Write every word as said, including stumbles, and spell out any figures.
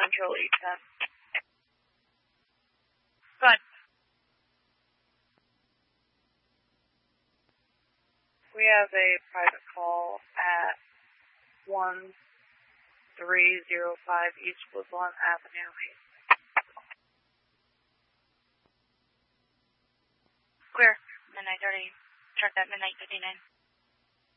Control eight ten. Go ahead. We have a private call at one three zero five East Woodlawn Avenue. Clear. Midnight thirty. Check that midnight fifty-nine.